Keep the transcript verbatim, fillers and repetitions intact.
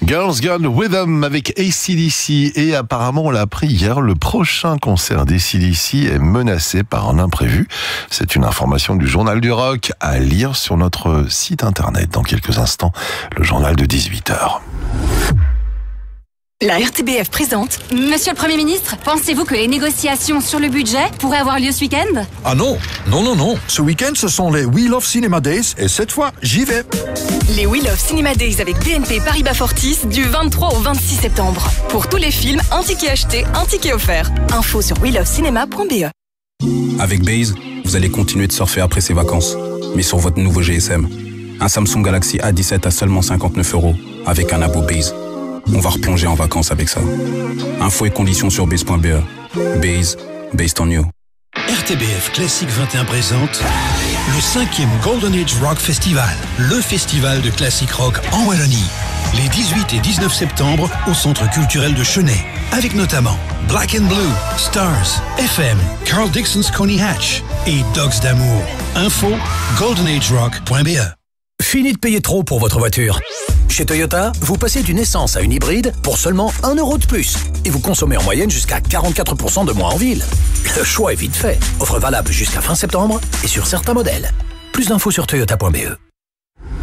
Girls Gone Rhythm avec A C D C et apparemment on l'a appris hier, le prochain concert d'A C D C est menacé par un imprévu. C'est une information du Journal du Rock à lire sur notre site internet dans quelques instants, le journal de dix-huit heures. La R T B F présente. Monsieur le Premier ministre, pensez-vous que les négociations sur le budget pourraient avoir lieu ce week-end? Ah non, non, non, non. Ce week-end, ce sont les We Love Cinema Days et cette fois, j'y vais. Les We Love Cinema Days avec B N P Paribas Fortis du vingt-trois au vingt-six septembre. Pour tous les films, un ticket acheté, un ticket offert. Info sur we love cinema point b e. Avec Base, vous allez continuer de surfer après ces vacances, mais sur votre nouveau G S M. Un Samsung Galaxy A dix-sept à seulement cinquante-neuf euros avec un abo Base. On va replonger en vacances avec ça. Infos et conditions sur base point b e. Base, based on you. R T B F Classique vingt et un présente le cinquième Golden Age Rock Festival, le festival de classique rock en Wallonie. Les dix-huit et dix-neuf septembre au Centre culturel de Chennai, avec notamment Black and Blue, Stars, F M, Carl Dixon's Coney Hatch et Dogs d'amour. Info golden age rock point b e. Fini de payer trop pour votre voiture. Chez Toyota, vous passez d'une essence à une hybride pour seulement un euro de plus. Et vous consommez en moyenne jusqu'à quarante-quatre pour cent de moins en ville. Le choix est vite fait. Offre valable jusqu'à fin septembre et sur certains modèles. Plus d'infos sur toyota point b e.